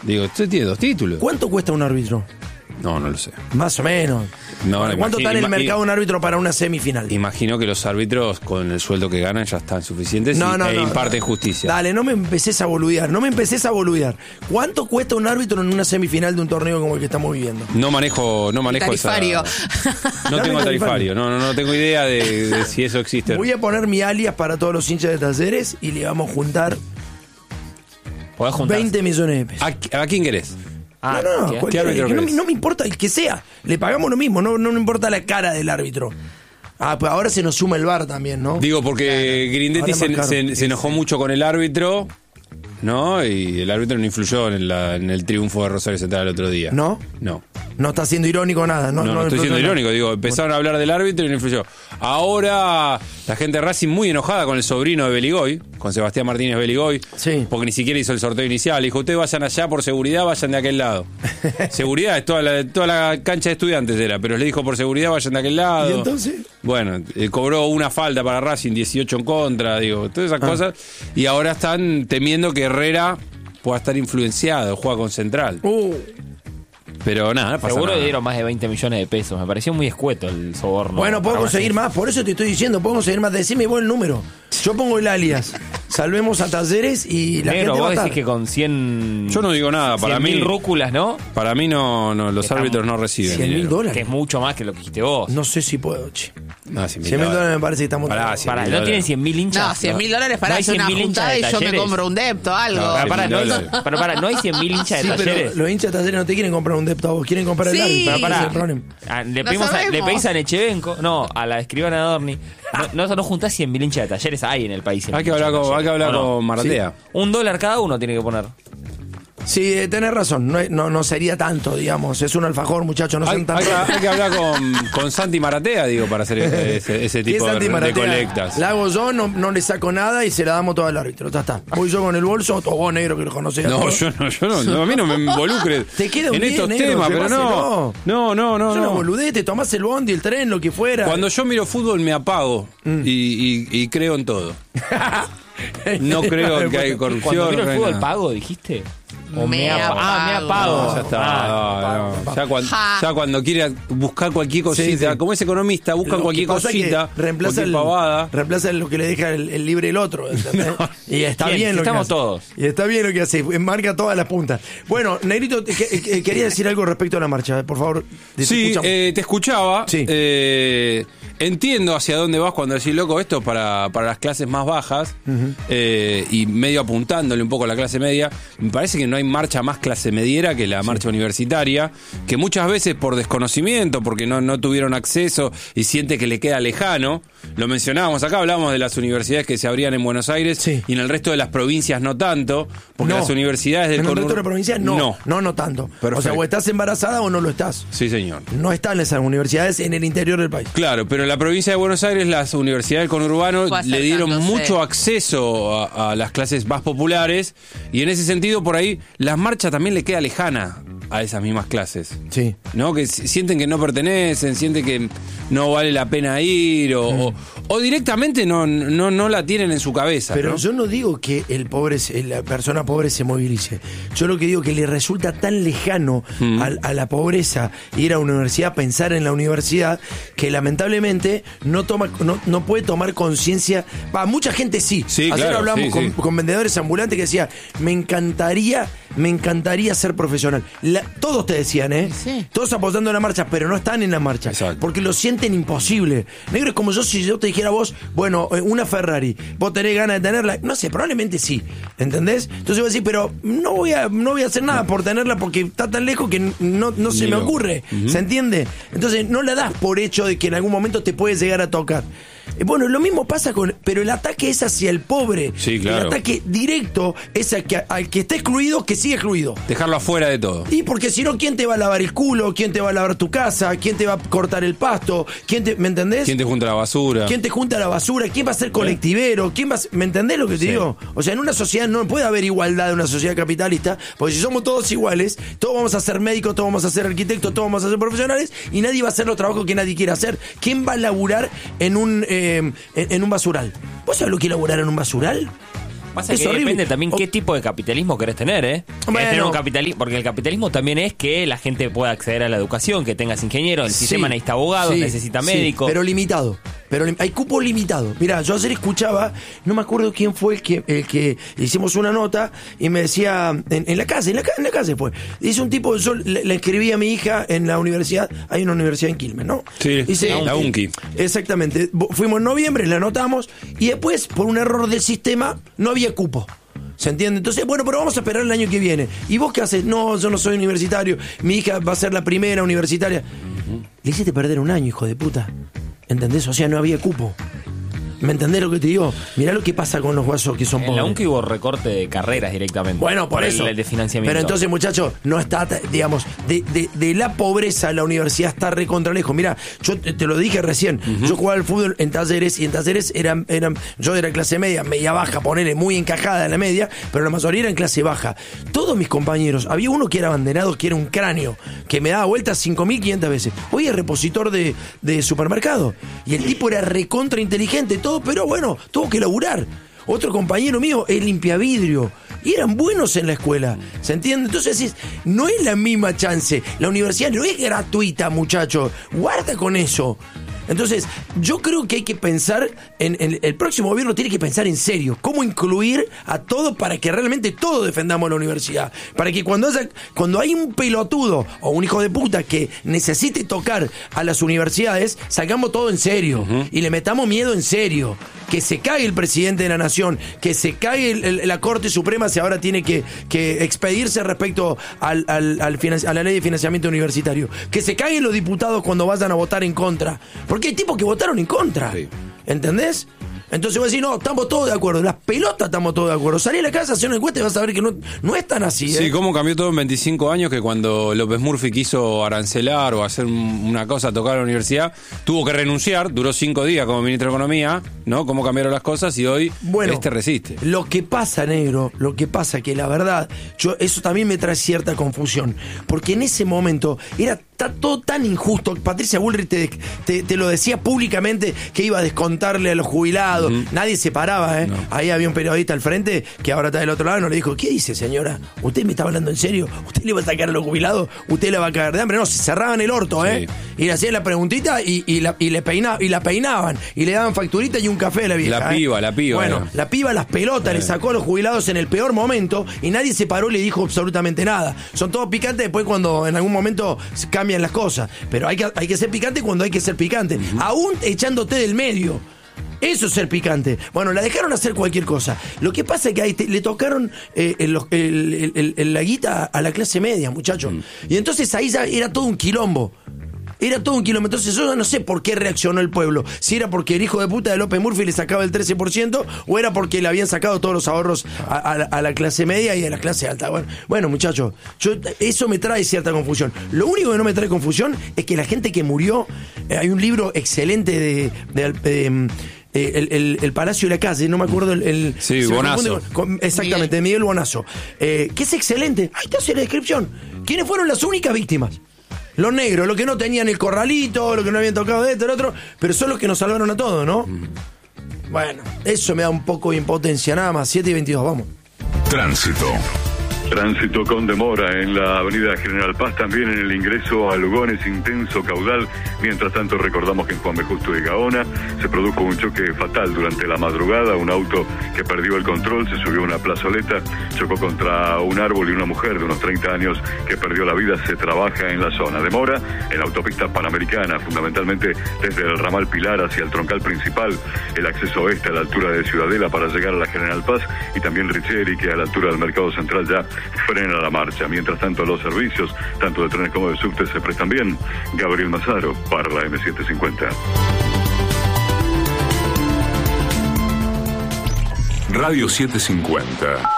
Digo, usted tiene 2 títulos. ¿Cuánto cuesta un árbitro? No lo sé. Más o menos. No, ¿Cuánto está en el mercado un árbitro para una semifinal? Imagino que los árbitros, con el sueldo que ganan, ya están suficientes e imparten justicia. Dale, no me empecés a boludear. ¿Cuánto cuesta un árbitro en una semifinal de un torneo como el que estamos viviendo? No manejo tarifario. No tengo tarifario. No tengo idea de si eso existe. Voy a poner mi alias para todos los hinchas de Talleres y le vamos a juntar 20 millones de pesos. ¿A quién querés? ¿Qué árbitro no me importa el que sea. Le pagamos lo mismo, no me importa la cara del árbitro. Pues ahora se nos suma el VAR también, ¿no? Digo, porque Grindetti se enojó mucho con el árbitro, ¿no? Y el árbitro no influyó en el triunfo de Rosario Central el otro día. ¿No? No. No está siendo irónico nada. No estoy siendo irónico. Digo, empezaron a hablar del árbitro y no influyó. Ahora la gente de Racing muy enojada con el sobrino de Beligoy, con Sebastián Martínez Beligoy, sí, porque ni siquiera hizo el sorteo inicial. Dijo, ustedes vayan allá por seguridad, vayan de aquel lado. Seguridad es toda la cancha de estudiantes era, pero le dijo por seguridad, vayan de aquel lado. ¿Y entonces? Bueno, cobró una falta para Racing, 18 en contra, digo, todas esas cosas. Y ahora están temiendo que Herrera pueda estar influenciado, juega con Central. Pero nada, no pasa Seguro nada. le dieron más de 20 millones de pesos. Me pareció muy escueto el soborno. Bueno, puedo conseguir más, por eso te estoy diciendo, puedo conseguir más. Decime vos el número. Yo pongo el alias. Salvemos a Talleres y la Negro, gente va a vos estar. decís que con 100... Yo no digo nada, para mí 100.000 rúculas, ¿no? Para mí no los árbitros no reciben dinero. $100.000. Que es mucho más que lo que dijiste vos. No sé si puedo, che. No, $100.000 me parece que estamos... Pará, ¿no tienen 100.000 hinchas? No, $100.000 para hay hacer una 100.000 juntada y hinchas de yo me Talleres. compro un depto, algo. No hay 100.000 hinchas Sí, de pero Talleres. los hinchas de Talleres no te quieren comprar un depto a vos, quieren comprar el Sí. árbitro. Pero pará, Ese es el problema. le pedís a Nechevenko, a la escribana Dorni. No juntás 100.000 hinchas de Talleres, hay en el país. Hay que hablar con Maratea. $1 cada uno tiene que poner. Sí, tenés razón, no sería tanto, digamos. Es un alfajor, muchachos, no Hay son tan... que hablar con Santi Maratea, digo, para hacer ese ¿Qué es tipo Santi de Maratea? colectas. La hago yo, no le saco nada y se la damos todo al árbitro. Ya está. Voy yo con el bolso, o vos, negro, que lo conocés. No, yo no, a mí no me involucres Te queda en bien, estos negro, temas, pero llévaselo. no. Es una boludez, te tomás el bondi, el tren, lo que fuera. Cuando yo miro fútbol me apago y creo en todo. No creo en que hay corrupción. Cuando miro el fútbol nada. pago, dijiste. Me apago. No, ya está. Ya cuando quiere buscar cualquier cosita, Sí. como es economista, busca Lo cualquier que pasa es que cosita, reemplaza cualquier pavada. reemplaza lo que le deja el libre el otro, ¿entendés? Y está ¿Quién? bien lo que Estamos hace. todos. Y está bien lo que hace, enmarca todas las puntas. Bueno, Negrito, quería decir algo respecto a la marcha, por favor. Sí, te escuchaba. Sí. Entiendo hacia dónde vas cuando decís, loco, esto para las clases más bajas, y medio apuntándole un poco a la clase media. Me parece que no hay marcha más clase mediera que la marcha universitaria, que muchas veces por desconocimiento, porque no tuvieron acceso y siente que le queda lejano. Lo mencionábamos acá, hablábamos de las universidades que se abrían en Buenos Aires, Sí. y en el resto de las provincias no tanto, porque las universidades del en el resto de conurbano- la provincia no tanto. Perfecto. O sea, o estás embarazada o no lo estás. Sí, señor. No están esas universidades en el interior del país. Claro, pero en la provincia de Buenos Aires las universidades del conurbano Fue le dieron acercándose. mucho acceso a las clases más populares, y en ese sentido por ahí la marcha también le queda lejana a esas mismas clases. Sí. ¿No? Que sienten que no pertenecen, sienten que no vale la pena ir o directamente no la tienen en su cabeza. Pero ¿no? yo no digo que la persona pobre se movilice. Yo lo que digo es que le resulta tan lejano a la pobreza ir a una universidad, pensar en la universidad, que lamentablemente no puede tomar conciencia. Mucha gente sí. Sí, Ayer claro, hablamos sí. con vendedores ambulantes que decían, me encantaría ser profesional. Todos te decían, Sí. todos apoyando la marcha, pero no están en la marcha. Exacto. Porque lo sienten imposible. Negro, es como si yo te dijera a vos, bueno, una Ferrari, vos tenés ganas de tenerla. No sé, probablemente sí. ¿Entendés? Entonces voy a decir, pero no voy a hacer nada por tenerla porque está tan lejos que no se Ni me loco. ocurre. ¿Se entiende? Entonces no la das por hecho de que en algún momento te puede llegar a tocar. Bueno, lo mismo pasa pero el ataque es hacia el pobre. Sí, claro. El ataque directo es al que está excluido, que sigue excluido. Dejarlo afuera de todo. Y porque si no, ¿quién te va a lavar el culo? ¿Quién te va a lavar tu casa? ¿Quién te va a cortar el pasto? ¿Me entendés? ¿Quién te junta la basura? ¿Quién te junta la basura? ¿Quién va a ser colectivero? ¿Me entendés lo que te Sí. digo? O sea, en una sociedad no puede haber igualdad en una sociedad capitalista, porque si somos todos iguales, todos vamos a ser médicos, todos vamos a ser arquitectos, todos vamos a ser profesionales, y nadie va a hacer los trabajos que nadie quiere hacer. ¿Quién va a laburar en un basural? ¿Vos sabés lo que es laburar en un basural? Pasa Es que horrible. depende también qué tipo de capitalismo querés tener, ¿eh? Bueno. Querés tener un capitalismo, porque el capitalismo también es que la gente pueda acceder a la educación, que tengas ingenieros, el sistema necesita abogados, sí, necesita sí, médicos. pero limitado. Hay cupo limitado. Mira, yo ayer escuchaba, no me acuerdo quién fue el que hicimos una nota y me decía, en la casa fue. Dice un tipo, yo le escribí a mi hija en la universidad, hay una universidad en Quilmes, ¿no? Sí, Dice, la UNCI. Exactamente. Fuimos en noviembre, la anotamos y después, por un error del sistema, no había cupo. ¿Se entiende? Entonces, bueno, pero vamos a esperar el año que viene. ¿Y vos qué haces? No, yo no soy universitario. Mi hija va a ser la primera universitaria. Le hiciste perder un año, hijo de puta. ¿Entendés? O sea, no había cupo. ¿Me entendés lo que te digo? Mirá lo que pasa con los guasos que son En pobres. la UNCI hubo recorte de carreras directamente. Bueno, por eso. El de financiamiento. Pero entonces, muchachos, no está, digamos, de la pobreza la universidad está recontra lejos. Mira, yo te lo dije recién, yo jugaba al fútbol en Talleres y en Talleres eran yo era clase media baja, ponele muy encajada en la media, pero la mayoría era en clase baja. Todos mis compañeros, había uno que era abanderado, que era un cráneo, que me daba vueltas 5.500 veces. Hoy es repositor de supermercado. Y el tipo era recontra inteligente, todo, pero bueno, tuvo que laburar. Otro compañero mío es limpiavidrio. Y eran buenos en la escuela. ¿Se entiende? Entonces decís, no es la misma chance. La universidad no es gratuita, muchachos. Guarda con eso. Entonces, yo creo que hay que pensar en el próximo gobierno tiene que pensar en serio cómo incluir a todos para que realmente todos defendamos la universidad. Para que cuando hay un pelotudo o un hijo de puta que necesite tocar a las universidades, sacamos todo en serio y le metamos miedo en serio. Que se cague el presidente de la nación, que se cague la Corte Suprema si ahora tiene que expedirse respecto a la ley de financiamiento universitario. Que se caguen los diputados cuando vayan a votar en contra. Porque hay tipos que votaron en contra. Sí. ¿Entendés? Entonces vos decís, no, estamos todos de acuerdo. Las pelotas estamos todos de acuerdo. Salí a la casa, hacer una encuesta y vas a ver que no es tan así. Sí, cómo cambió todo en 25 años, que cuando López Murphy quiso arancelar o hacer una cosa, tocar a la universidad, tuvo que renunciar, duró 5 días como ministro de Economía, ¿no? Cómo cambiaron las cosas y hoy resiste. Lo que pasa, negro, que la verdad, eso también me trae cierta confusión. Porque en ese momento está todo tan injusto. Patricia Bullrich te lo decía públicamente que iba a descontarle a los jubilados. Nadie se paraba, ¿eh? No. Ahí había un periodista al frente que ahora está del otro lado y nos le dijo, ¿qué dice, señora? ¿Usted me está hablando en serio? ¿Usted le va a sacar a los jubilados? ¿Usted le va a cagar de hambre? No, se cerraban el orto, ¿eh? Sí. Y le hacían la preguntita y la peinaban. Y le daban facturita y un café a la vieja. La piba. Bueno, la piba las pelotas le sacó a los jubilados en el peor momento y nadie se paró y le dijo absolutamente nada. Son todos picantes después cuando en algún momento cambian las cosas. Pero hay que ser picante cuando hay que ser picante. Aún echándote del medio. Eso es ser picante. Bueno, la dejaron hacer cualquier cosa. Lo que pasa es que ahí le tocaron la guita a la clase media, muchachos. Y entonces ahí ya era todo un quilombo. Entonces yo no sé por qué reaccionó el pueblo. Si era porque el hijo de puta de López Murphy le sacaba el 13% o era porque le habían sacado todos los ahorros a la clase media y a la clase alta. Bueno, muchachos, eso me trae cierta confusión. Lo único que no me trae confusión es que la gente que murió, hay un libro excelente el Palacio de la Calle, no me acuerdo sí, Bonazo. Exactamente, Miguel Bonazo, que es excelente. Ahí te hace la descripción. ¿Quiénes fueron las únicas víctimas? Los negros, los que no tenían el corralito, los que no habían tocado de esto, el otro, pero son los que nos salvaron a todos, ¿no? Bueno, eso me da un poco de impotencia, nada más. 7:22, vamos. Tránsito con demora en la avenida General Paz, también en el ingreso a Lugones, intenso caudal. Mientras tanto, recordamos que en Juan B. Justo de Gaona se produjo un choque fatal durante la madrugada. Un auto que perdió el control se subió a una plazoleta, chocó contra un árbol y una mujer de unos 30 años que perdió la vida. Se trabaja en la zona. Demora en la autopista Panamericana, fundamentalmente desde el ramal Pilar hacia el troncal principal, el acceso oeste a la altura de Ciudadela para llegar a la General Paz, y también Richeri, que a la altura del Mercado Central ya frena la marcha. Mientras tanto, los servicios, tanto de trenes como de subte, se prestan bien. Gabriel Mazaro, para la M750. Radio 750.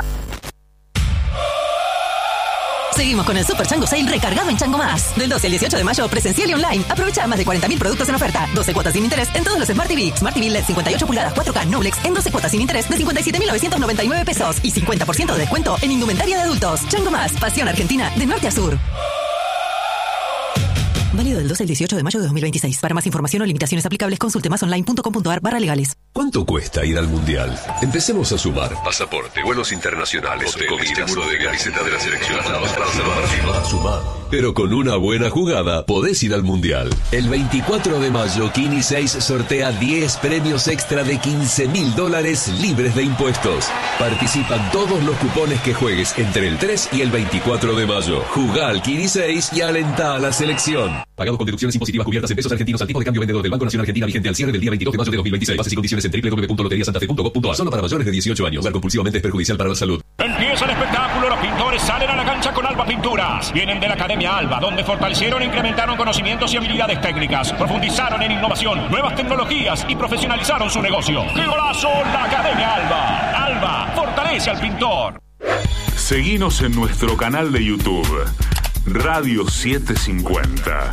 Seguimos con el Super Chango Sale recargado en Chango Más. Del 12 al 18 de mayo, presencial y online. Aprovecha más de 40.000 productos en oferta. 12 cuotas sin interés en todos los Smart TV. Smart TV LED 58 pulgadas 4K Noblex en 12 cuotas sin interés de 57.999 pesos. Y 50% de descuento en indumentaria de adultos. Chango Más, pasión argentina de norte a sur. Válido del 12 al 18 de mayo de 2026. Para más información o limitaciones aplicables, consulte masonline.com.ar/legales. ¿Cuánto cuesta ir al Mundial? Empecemos a sumar. Pasaporte, vuelos internacionales, hoteles, seguro de camiseta de la selección. Sumar. Pero con una buena jugada podés ir al Mundial. El 24 de mayo, Kini 6 sortea 10 premios extra de $15.000 libres de impuestos. Participan todos los cupones que juegues entre el 3 y el 24 de mayo. Jugá al Kini 6 y alentá a la selección. Pagado con deducciones impositivas cubiertas en pesos argentinos al tipo de cambio vendedor del Banco Nacional Argentina vigente al cierre del día 22 de mayo de 2026. Bases y condiciones en www.loteriasantafe.gov.ar. Solo para mayores de 18 años. Jugar compulsivamente es perjudicial para la salud. Empieza el espectáculo. Los pintores salen a la cancha con Alba Pinturas. Vienen de la Academia Alba, donde fortalecieron e incrementaron conocimientos y habilidades técnicas. Profundizaron en innovación, nuevas tecnologías y profesionalizaron su negocio. ¡Qué golazo! La Academia Alba. Alba fortalece al pintor. Seguinos en nuestro canal de YouTube, Radio 750.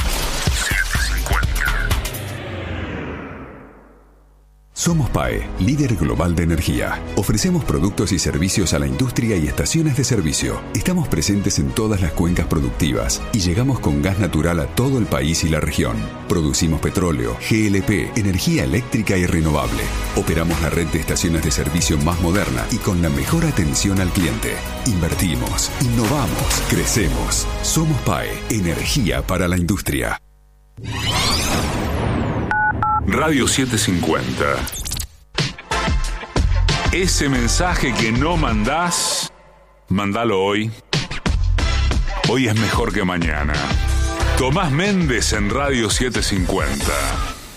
Somos PAE, líder global de energía. Ofrecemos productos y servicios a la industria y estaciones de servicio. Estamos presentes en todas las cuencas productivas y llegamos con gas natural a todo el país y la región. Producimos petróleo, GLP, energía eléctrica y renovable. Operamos la red de estaciones de servicio más moderna y con la mejor atención al cliente. Invertimos, innovamos, crecemos. Somos PAE, energía para la industria. Radio 750. Ese mensaje que no mandás, mandalo hoy. Hoy es mejor que mañana. Tomás Méndez en Radio 750.